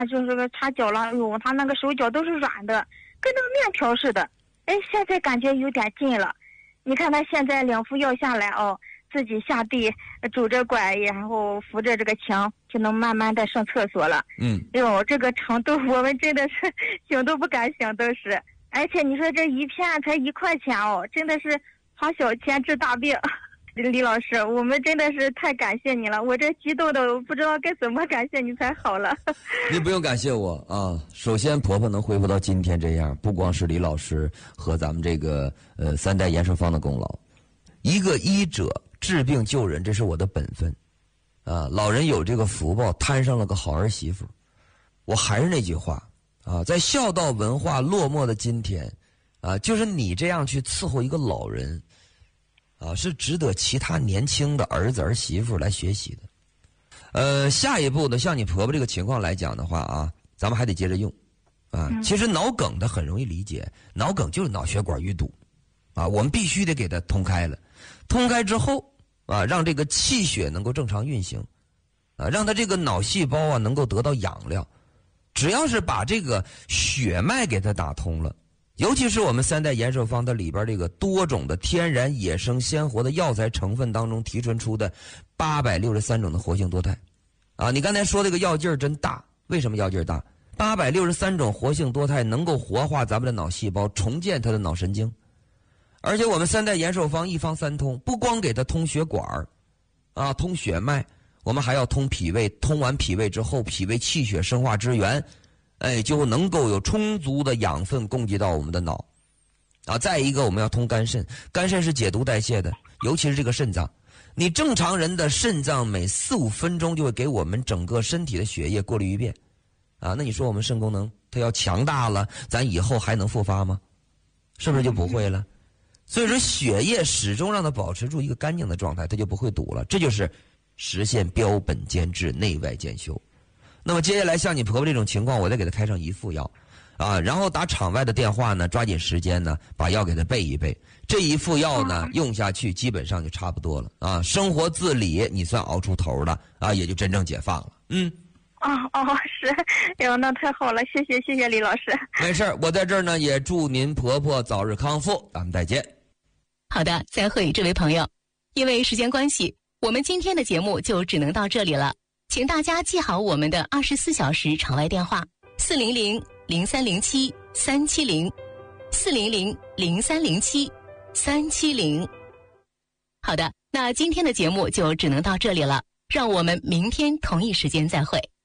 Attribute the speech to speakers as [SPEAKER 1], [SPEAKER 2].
[SPEAKER 1] 就是个擦脚了，哟，他那个手脚都是软的，跟那个面条似的。哎，现在感觉有点近了。你看他现在两副药下来哦，自己下地拄着拐，然后扶着这个墙，就能慢慢的上厕所了。哟，这个程度我们真的是想都不敢想，都是。而且你说这一片才1块钱哦，真的是花小钱治大病。李老师，我们真的是太感谢你了，我这激动的我不知道该怎么感谢你才好了。
[SPEAKER 2] 你不用感谢我啊，首先婆婆能恢复到今天这样，不光是李老师和咱们这个3代延寿坊的功劳。一个医者治病救人，这是我的本分啊。老人有这个福报，摊上了个好儿媳妇。我还是那句话啊，在孝道文化落寞的今天啊，就是你这样去伺候一个老人啊，是值得其他年轻的儿子儿媳妇来学习的。下一步呢，像你婆婆这个情况来讲的话啊，咱们还得接着用啊。其实脑梗的很容易理解，脑梗就是脑血管淤堵啊，我们必须得给它通开了。通开之后啊，让这个气血能够正常运行啊，让它这个脑细胞啊能够得到养料。只要是把这个血脉给它打通了，尤其是我们3代延寿坊的里边这个多种的天然野生鲜活的药材成分当中提纯出的863种的活性多肽啊，你刚才说这个药劲儿真大，为什么药劲儿大？863种活性多肽能够活化咱们的脑细胞，重建它的脑神经。而且我们3代延寿坊一方三通，不光给它通血管啊，通血脉，我们还要通脾胃，通完脾胃之后，脾胃气血生化之源就能够有充足的养分供给到我们的脑啊。再一个，我们要通肝肾，肝肾是解毒代谢的，尤其是这个肾脏。你正常人的肾脏每4-5分钟就会给我们整个身体的血液过滤一遍啊。那你说我们肾功能它要强大了，咱以后还能复发吗？是不是就不会了？所以说血液始终让它保持住一个干净的状态，它就不会堵了。这就是实现标本兼治，内外兼修。那么接下来像你婆婆这种情况，我再给她开上一副药啊，然后打场外的电话呢，抓紧时间呢把药给她备一备。这一副药呢用下去基本上就差不多了啊，生活自理你算熬出头了啊，也就真正解放了。
[SPEAKER 1] 是，哎呦，那太好了，谢谢李老师。
[SPEAKER 2] 没事，我在这儿呢也祝您婆婆早日康复，咱们再见。
[SPEAKER 3] 好的，再会这位朋友，因为时间关系，我们今天的节目就只能到这里了，请大家记好我们的24小时场外电话400-0307-370，400-0307-370。好的，那今天的节目就只能到这里了，让我们明天同一时间再会。